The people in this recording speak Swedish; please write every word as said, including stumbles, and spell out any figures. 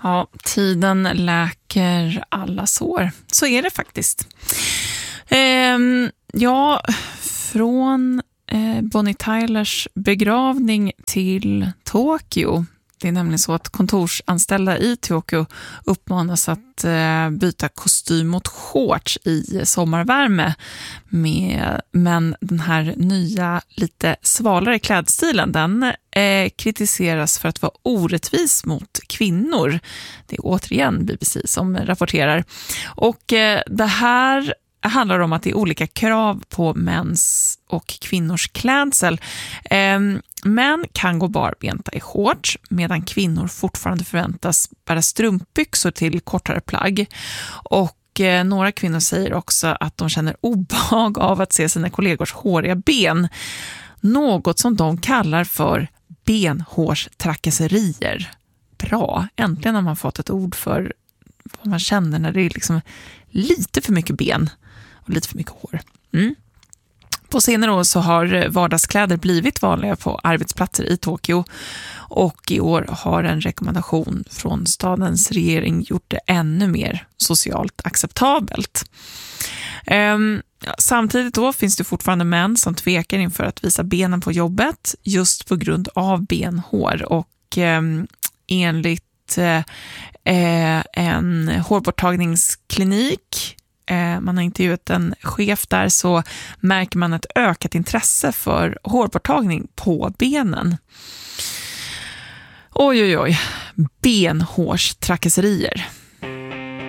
Ja, tiden läker alla sår. Så är det faktiskt. Ehm, ja, från eh, Bonnie Tylers begravning till Tokyo. Det är nämligen så att kontorsanställda i Tokyo uppmanas att eh, byta kostym mot shorts i sommarvärme. Med, men den här nya, lite svalare klädstilen, den eh, kritiseras för att vara orättvis mot kvinnor. Det är återigen B B C som rapporterar. Och eh, det här handlar om att det är olika krav på mäns och kvinnors klädsel. Eh, män kan gå barbenta i shorts medan kvinnor fortfarande förväntas bära strumpbyxor till kortare plagg. Och eh, några kvinnor säger också att de känner obehag av att se sina kollegors håriga ben. Något som de kallar för benhårstrakasserier. Bra, äntligen har man fått ett ord för vad man känner när det är liksom lite för mycket ben och lite för mycket hår. Mm. På senare år så har vardagskläder blivit vanliga på arbetsplatser i Tokyo, och i år har en rekommendation från stadens regering gjort det ännu mer socialt acceptabelt. Um, samtidigt då finns det fortfarande män som tvekar inför att visa benen på jobbet just på grund av benhår, och um, enligt uh, en hårborttagningsklinik, man har intervjuat en chef där, så märker man ett ökat intresse för hårborttagning på benen. Oj oj oj, benhårstrakasserier.